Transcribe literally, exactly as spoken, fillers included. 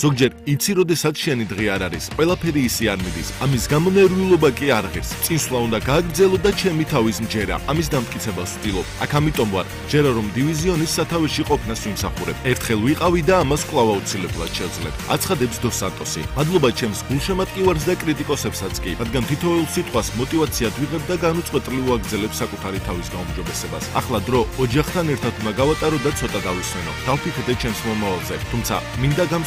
ზოგჯერ იცი, როდესაც შენი დღე არ არის, ყველაფერი ისე არ მიდის. ამის გამო ნერვიულობა კი არ ღირს. წინსვლა უნდა გააგრძელო და ჩემი თავის მჯერა. ამის დამტკიცებას ვცდილობ. აქ ამიტომ ვარ, ჯერა რომ დივიზიონის სათავეში ყოფნას ვიმსახურებ. ერთხელ ვიყავი და ამას კვლავ აუცილებლად შევძლებ. აცხადებს დოს სანტოსი. მადლობა ჩემს გულშემატკივარს და კრიტიკოსებსაც კი, რადგან თითოეულ სიტყვას მოტივაციად ვიღებ და განუწყვეტლივ ვაგრძელებ საკუთარი თავის გაუმჯობესებას. ახლა დრო ოჯახთან ერთად უნდა გავატარო და ცოტა დავისვენო. დავფიქრდე ჩემს მომავალზე, თუმცა მინდა